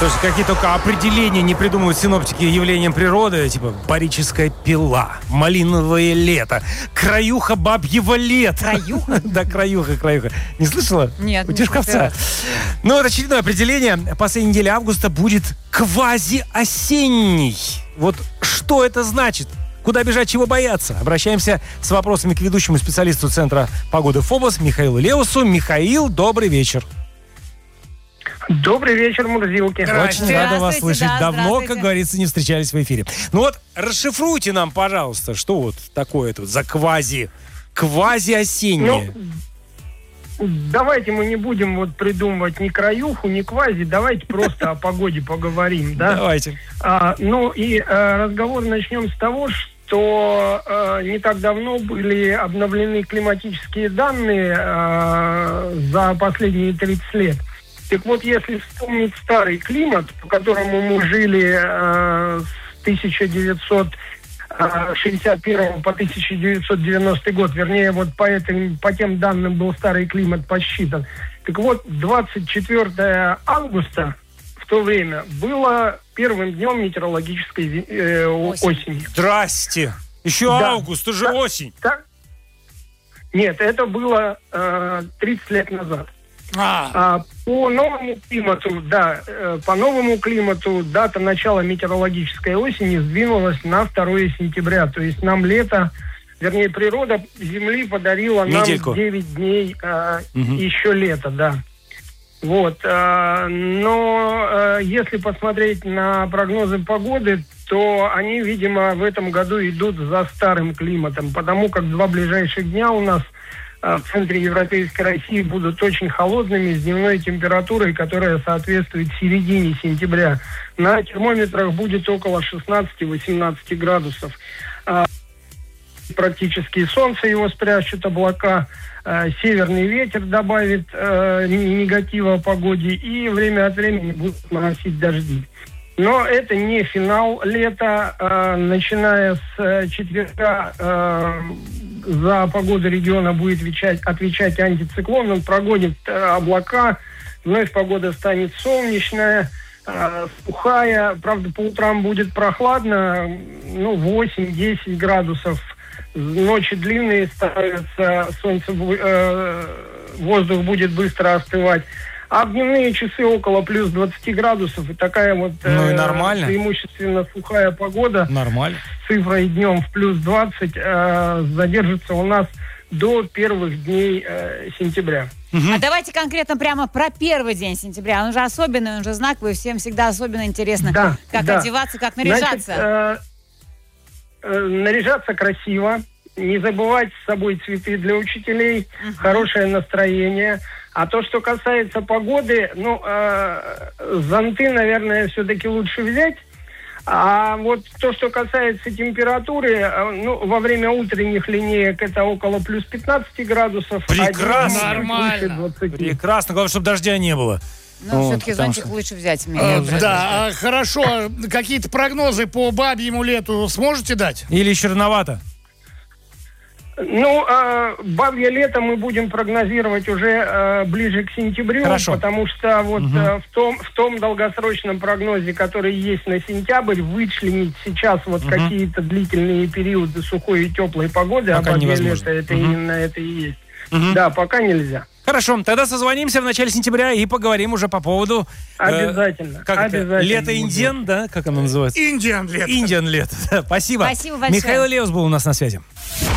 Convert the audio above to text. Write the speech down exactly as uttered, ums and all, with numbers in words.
Слушай, какие только определения не придумывают синоптики явлением природы, типа барическая пила, малиновое лето, краюха бабьего лета. Краюха? Да, краюха, краюха. Не слышала? Нет. У Тишковца. Ну, вот очередное определение. Последняя неделя августа будет квази-осенний. Вот что это значит? Куда бежать, чего бояться? Обращаемся с вопросами к ведущему специалисту Центра погоды ФОБОС Михаилу Леусу. Михаил, добрый вечер. Добрый вечер, Мурзилки. Очень рада вас слышать. Да, Давно, как говорится, не встречались в эфире. Ну вот, расшифруйте нам, пожалуйста, что вот такое тут за квази, квази-осеннее. Ну, давайте мы не будем вот придумывать ни краюху, ни квази, давайте просто о погоде поговорим, да? Давайте. А, ну и а, разговор начнем с того, что а, не так давно были обновлены климатические данные а, за последние тридцать лет. Так вот, если вспомнить старый климат, по которому мы жили э, с тысяча девятьсот шестьдесят первого по тысяча девятьсот девяностый год, вернее, вот по, этим, по тем данным был старый климат посчитан. Так вот, двадцать четвёртого августа в то время было первым днем метеорологической э, осени. осени. Здрасте! Еще да. август, это же да. осень. Да. Нет, это было э, тридцать лет назад. А. А, по новому климату, да, э, по новому климату дата начала метеорологической осени сдвинулась на второе сентября. То есть нам лето, вернее, природа Земли подарила Недельку. нам девять дней э, угу. еще лета, да. Вот. Э, но э, если посмотреть на прогнозы погоды, то они, видимо, в этом году идут за старым климатом, потому как два ближайших дня у нас в центре Европейской России будут очень холодными, с дневной температурой, которая соответствует середине сентября. На термометрах будет около шестнадцать-восемнадцать градусов. Практически солнце его спрячут, облака. Северный ветер добавит негатива погоде, и время от времени будут моросить дожди. Но это не финал лета. Начиная с четверга за погоду региона будет отвечать, отвечать антициклон. Он прогонит облака. Вновь погода станет солнечная, сухая. Правда, по утрам будет прохладно. Ну, восемь-десять градусов. Ночи длинные становятся. Солнце, воздух будет быстро остывать. А в дневные часы около плюс двадцать градусов. И такая вот ну и нормально. э, преимущественно сухая погода. Нормально. С цифрой днем в плюс двадцать э, задержится у нас до первых дней э, сентября. Угу. А давайте конкретно прямо про первый день сентября. Он же особенный, он же знаковый. Всем всегда особенно интересно, да, как да. одеваться, как наряжаться. Значит, э, э, наряжаться красиво. Не забывать с собой цветы для учителей. Угу. Хорошее настроение. А то, что касается погоды, ну, э, зонты, наверное, все-таки лучше взять. А вот то, что касается температуры, э, ну, во время утренних линеек это около плюс пятнадцать градусов. Прекрасно, а нормально. Прекрасно, главное, чтобы дождя не было. Ну, вот, все-таки зонтик что... лучше взять. А, да, а, хорошо. Какие-то прогнозы по бабьему лету сможете дать? Или еще рановато? Ну, э, бабье лето мы будем прогнозировать уже э, ближе к сентябрю, Хорошо. Потому что вот угу. э, в том в том долгосрочном прогнозе, который есть на сентябрь, вычленить сейчас вот угу. какие-то длительные периоды сухой и теплой погоды, пока а бабье невозможно. лето это угу. именно это и есть. Угу. Да, пока нельзя. Хорошо, тогда созвонимся в начале сентября и поговорим уже по поводу... Обязательно. Э, как обязательно. это? Лето-индиан, да? Как оно называется? Индиан лето. Индиан лето. Спасибо. Спасибо большое. Михаил Леус был у нас на связи.